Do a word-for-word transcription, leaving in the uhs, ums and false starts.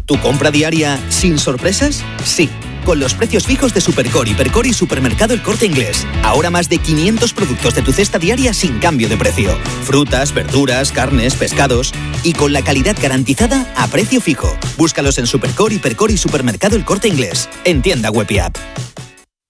¿Tu compra diaria sin sorpresas? Sí, con los precios fijos de Supercore, Hipercore y Supermercado El Corte Inglés. Ahora más de quinientos productos de tu cesta diaria sin cambio de precio. Frutas, verduras, carnes, pescados. Y con la calidad garantizada a precio fijo. Búscalos en Supercore, Hipercore y Supermercado El Corte Inglés. En tienda web y app.